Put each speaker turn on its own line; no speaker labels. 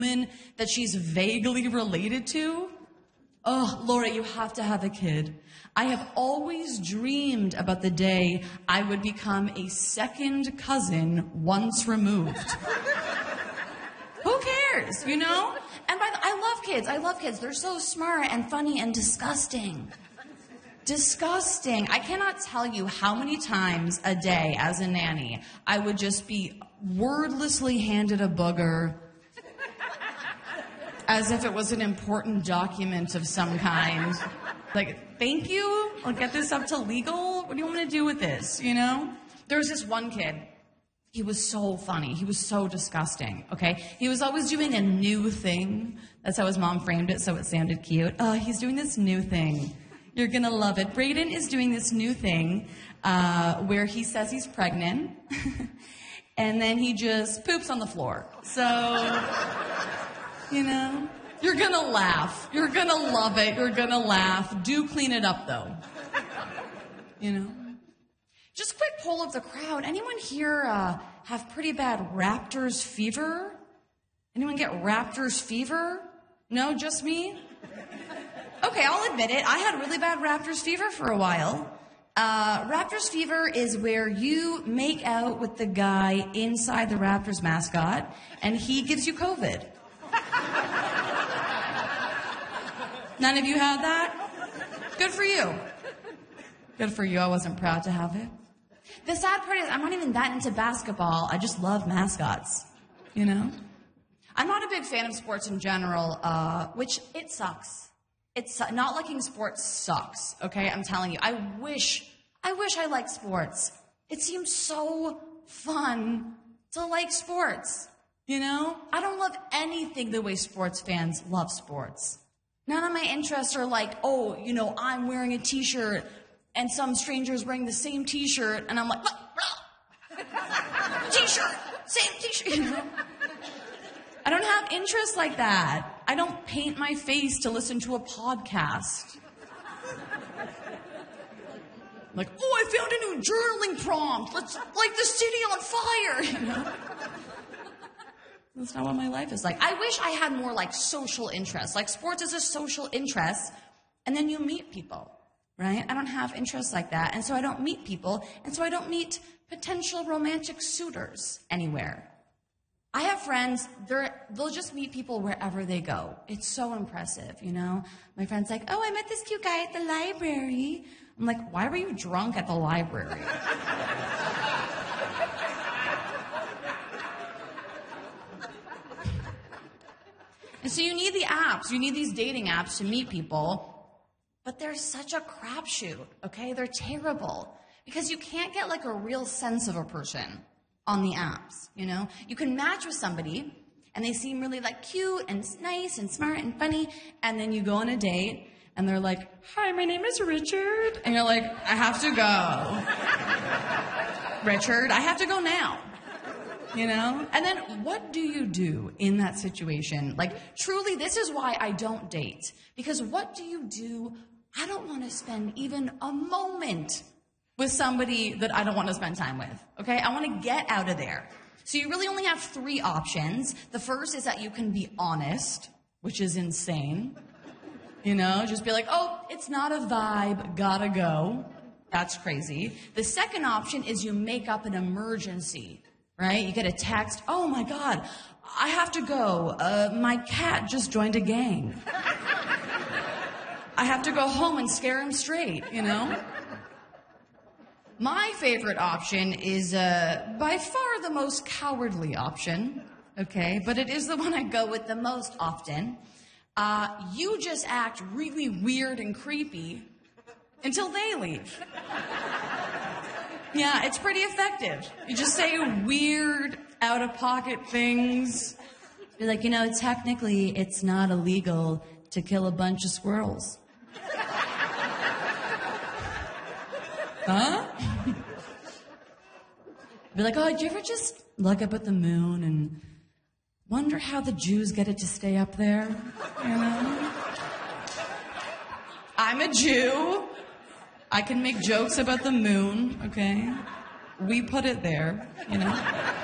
woman that she's vaguely related to. Oh, Laura, you have to have a kid. I have always dreamed about the day I would become a second cousin once removed. Who cares, you know? And I love kids. I love kids. They're so smart and funny and disgusting. Disgusting. I cannot tell you how many times a day as a nanny I would just be wordlessly handed a booger as if it was an important document of some kind. Like, thank you? I'll get this up to legal? What do you want me to do with this, you know? There was this one kid. He was so funny. He was so disgusting, okay? He was always doing a new thing. That's how his mom framed it, so it sounded cute. Oh, he's doing this new thing. You're gonna love it. Brayden is doing this new thing where he says he's pregnant, and then he just poops on the floor. So, you know, you're gonna laugh. You're gonna love it. You're gonna laugh. Do clean it up, though. You know? Just quick poll of the crowd. Anyone here have pretty bad Raptors fever? Anyone get Raptors fever? No, just me? Okay, I'll admit it. I had really bad Raptors fever for a while. Raptors fever is where you make out with the guy inside the Raptors mascot, and he gives you COVID. None of you had that? Good for you. Good for you. I wasn't proud to have it. The sad part is I'm not even that into basketball. I just love mascots, you know? I'm not a big fan of sports in general, which it sucks. Not liking sports sucks, okay? I'm telling you. I wish I liked sports. It seems so fun to like sports, you know? I don't love anything the way sports fans love sports. None of my interests are like, oh, you know, I'm wearing a t-shirt and some stranger's wearing the same t-shirt, and I'm like, t-shirt, same t-shirt, you know? I don't have interests like that. I don't paint my face to listen to a podcast. Like, oh, I found a new journaling prompt. Let's light the city on fire, you know? That's not what my life is like. I wish I had more, like, social interests. Like, sports is a social interest, and then you meet people, right? I don't have interests like that, and so I don't meet people, and so I don't meet potential romantic suitors anywhere. I have friends, they'll just meet people wherever they go. It's so impressive, you know? My friend's like, oh, I met this cute guy at the library. I'm like, why were you drunk at the library? And so you need the apps, you need these dating apps to meet people, but they're such a crapshoot, okay? They're terrible because you can't get like a real sense of a person on the apps, you know? You can match with somebody and they seem really like cute and nice and smart and funny, and then you go on a date and they're like, hi, my name is Richard. And you're like, I have to go. Richard, I have to go now. You know? And then what do you do in that situation? Like, truly, this is why I don't date. Because what do you do? I don't want to spend even a moment with somebody that I don't want to spend time with. Okay? I want to get out of there. So you really only have 3 options. The first is that you can be honest, which is insane. You know? Just be like, oh, it's not a vibe, gotta go. That's crazy. The second option is you make up an emergency. Right? You get a text, oh my God, I have to go. My cat just joined a gang. I have to go home and scare him straight, you know? My favorite option is by far the most cowardly option, okay? But it is the one I go with the most often. You just act really weird and creepy until they leave. Yeah, it's pretty effective. You just say weird, out-of-pocket things. Be like, you know, technically, it's not illegal to kill a bunch of squirrels. Huh? Be like, oh, did you ever just look up at the moon and wonder how the Jews get it to stay up there? You know? I'm a Jew. I can make jokes about the moon, okay? We put it there, you know?